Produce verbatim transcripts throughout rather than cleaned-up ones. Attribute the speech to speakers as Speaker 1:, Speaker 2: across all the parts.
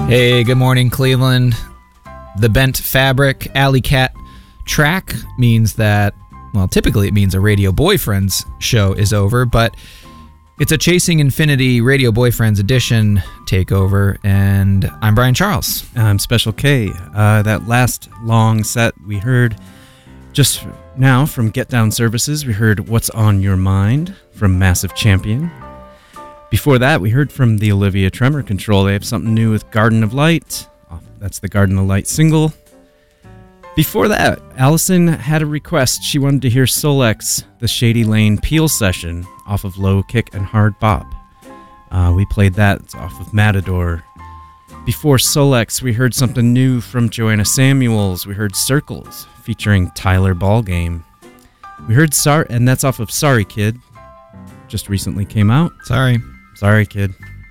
Speaker 1: Hey, good morning, Cleveland. The Bent Fabric Alley Cat track means that, well, typically it means a Radio Boyfriends show is over, but it's a Chasing Infinity Radio Boyfriends edition takeover, and I'm Brian Charles.
Speaker 2: I'm Special K. Uh, that last long set we heard just now from Get Down Services, we heard What's on Your Mind from Massive Champion. Before that, we heard from the Olivia Tremor Control. They have something new with Garden of Light. Oh, that's the Garden of Light single. Before that, Allison had a request. She wanted to hear Solex, the Shady Lane Peel session off of Low Kick and Hard Bop. Uh, we played that off of Matador. Before Solex, we heard something new from Joanna Samuels. We heard Circles featuring Tyler Ballgame. We heard Sar, and that's off of Sorry Kid. Just recently came out.
Speaker 1: Sorry.
Speaker 2: Sorry, kid.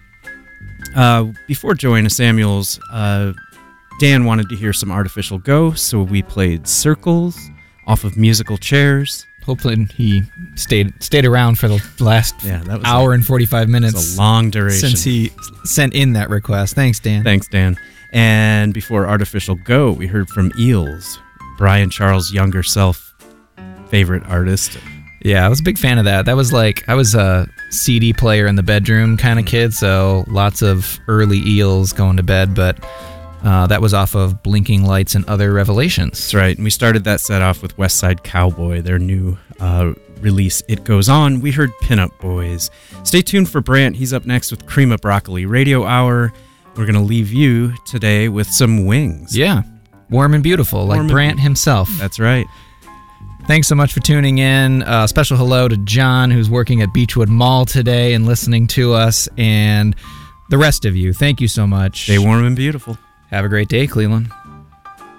Speaker 2: Uh, before Joanna Samuels, uh, Dan wanted to hear some Artificial Ghost, so we played Circles off of Musical Chairs.
Speaker 1: Hopefully he stayed stayed around for the last
Speaker 2: yeah, that was
Speaker 1: hour
Speaker 2: a,
Speaker 1: and forty-five minutes.
Speaker 2: It's a long duration.
Speaker 1: Since he sent in that request. Thanks, Dan.
Speaker 2: Thanks, Dan. And before Artificial Go, we heard from Eels, Brian Charles' younger self, favorite artist.
Speaker 1: Yeah, I was a big fan of that. That was like, I was a C D player in the bedroom kind of kid, so lots of early Eels going to bed, but uh, that was off of Blinking Lights and Other Revelations.
Speaker 2: That's right, and we started that set off with West Side Cowboy, their new uh, release, It Goes On. We heard Pinup Boys. Stay tuned for Brant. He's up next with Cream of Broccoli Radio Hour. We're going to leave you today with some Wings.
Speaker 1: Yeah, Warm and Beautiful, like
Speaker 2: Warm
Speaker 1: Brant
Speaker 2: and...
Speaker 1: himself.
Speaker 2: That's right.
Speaker 1: Thanks so much for tuning in. Uh, special hello to John, who's working at Beechwood Mall today and listening to us, and the rest of you. Thank you so much.
Speaker 2: Stay warm and beautiful.
Speaker 1: Have a great day, Cleveland.